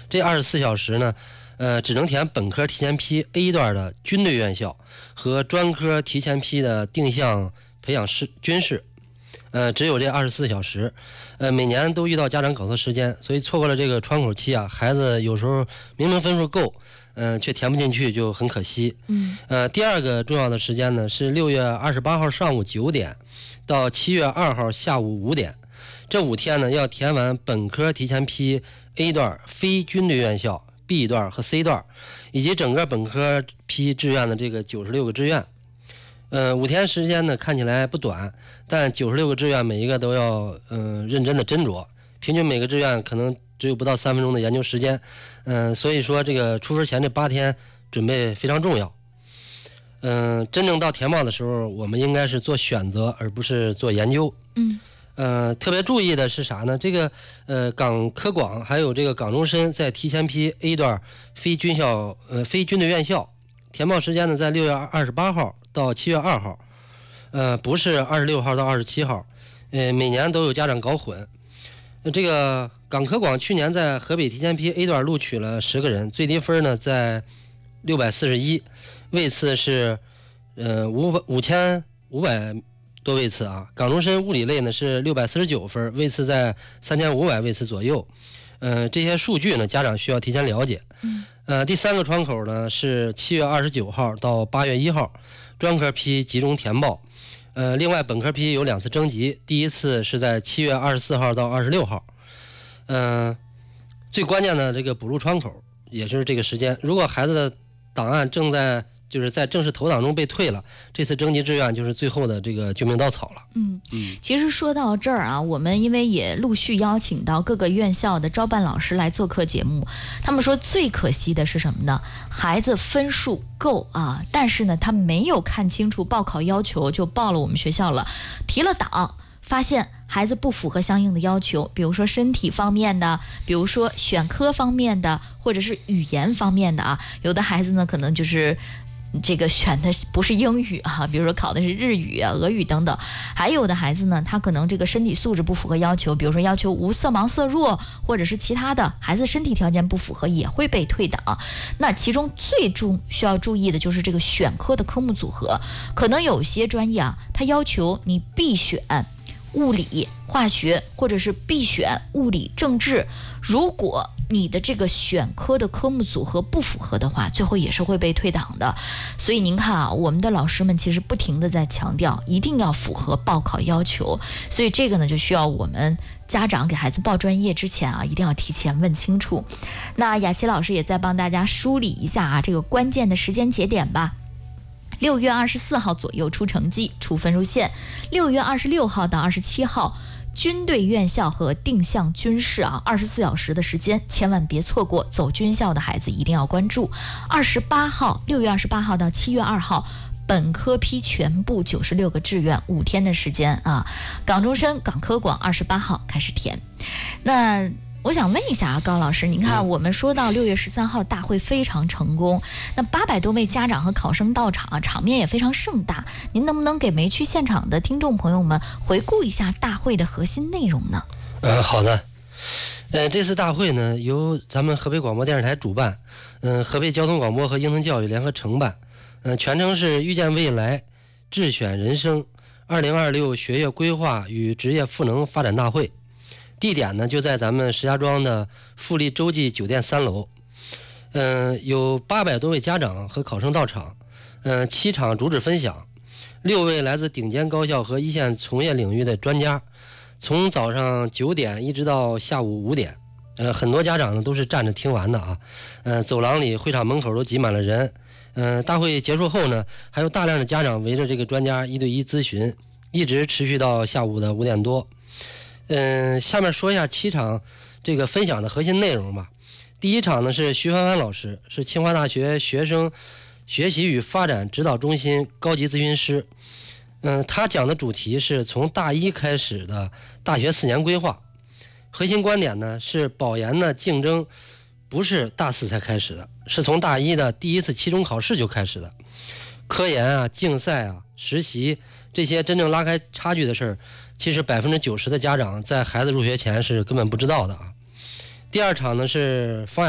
这24小时呢，只能填本科提前批 A 段的军队院校和专科提前批的定向培养军事。只有这24小时，每年都遇到家长搞错时间，所以错过了这个窗口期啊，孩子有时候明明分数够，却填不进去，就很可惜。第二个重要的时间呢是6月28号上午9点到7月2号下午5点，这5天呢要填完本科提前批 A 段非军队院校 B 段和 C 段，以及整个本科批志愿的这个96个志愿。5天时间呢看起来不短，但96个志愿每一个都要认真的斟酌，平均每个志愿可能只有不到3分钟的研究时间。所以说这个出分前这8天准备非常重要。真正到填报的时候，我们应该是做选择而不是做研究。特别注意的是啥呢？这个港科广还有这个港中深在提前批 A 段非军队院校，填报时间呢在6月28号到7月2号，不是26号到27号。每年都有家长搞混。这个港科广去年在河北提前批 A 段录取了10个人，最低分呢在641，位次是5500多位次啊。港中深物理类呢是649分，位次在3500位次左右。这些数据呢家长需要提前了解。第3个窗口呢是7月29号到8月1号，专科批集中填报。另外本科批有2次征集，第一次是在7月24号到26号。最关键的这个补录窗口也就是这个时间，如果孩子的档案在正式投档中被退了，这次征集志愿就是最后的这个救命稻草了。 其实说到这儿啊，我们因为也陆续邀请到各个院校的招办老师来做客节目，他们说最可惜的是什么呢？孩子分数够啊，但是呢他没有看清楚报考要求就报了我们学校了，提了档发现孩子不符合相应的要求，比如说身体方面的，比如说选科方面的，或者是语言方面的啊。有的孩子呢可能就是这个选的不是英语啊，比如说考的是日语啊、俄语等等。还有的孩子呢他可能这个身体素质不符合要求，比如说要求无色盲色弱，或者是其他的孩子身体条件不符合也会被退档。那其中最需要注意的就是这个选科的科目组合，可能有些专业啊他要求你必选物理化学，或者是必选物理政治，如果你的这个选科的科目组合不符合的话，最后也是会被退档的。所以您看啊，我们的老师们其实不停地在强调一定要符合报考要求，所以这个呢就需要我们家长给孩子报专业之前啊，一定要提前问清楚。那雅琪老师也在帮大家梳理一下啊这个关键的时间节点吧。6月24号左右出成绩出分数线，6月26号到27号军队院校和定向军事啊，24小时的时间千万别错过，走军校的孩子一定要关注。6月28号到7月2号本科批全部96个志愿，5天的时间啊。港中深、港科广28号开始填。那我想问一下啊，高老师，您看我们说到6月13号大会非常成功，那800多位家长和考生到场啊，场面也非常盛大，您能不能给没去现场的听众朋友们回顾一下大会的核心内容呢？ 好的。这次大会呢由咱们河北广播电视台主办，河北交通广播和英腾教育联合承办，全称是遇见未来智选人生2026学业规划与职业赋能发展大会。地点呢就在咱们石家庄的富丽洲际酒店3楼。有800多位家长和考生到场，7场主旨分享，6位来自顶尖高校和一线从业领域的专家，从早上9点一直到下午5点。很多家长呢都是站着听完的啊。走廊里、会场门口都挤满了人。大会结束后呢，还有大量的家长围着这个专家1对1咨询，一直持续到下午的5点多。下面说一下7场这个分享的核心内容吧。第一场呢是徐帆帆老师，是清华大学学生学习与发展指导中心高级咨询师。他讲的主题是从大一开始的大学4年规划。核心观点呢是保研的竞争不是大4才开始的，是从大一的第一次期中考试就开始的。科研啊、竞赛啊、实习这些真正拉开差距的事儿，其实90%的家长在孩子入学前是根本不知道的啊。第二场呢是方